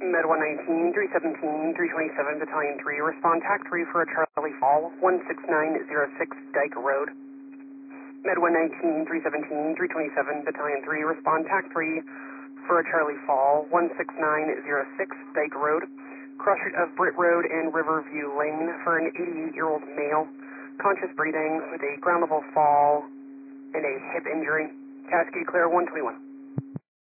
Med 119, 317, 327, Battalion 3, respond TAC 3 for a Charlie Fall, 16906 Dyke Road. Med 119, 317, 327, Battalion 3, respond TAC 3 for a Charlie Fall, 16906 Dyke Road. Cross street of Britt Road and Riverview Lane for an 88-year-old male, conscious breathing with a ground level fall and a hip injury. Cascade clear 121.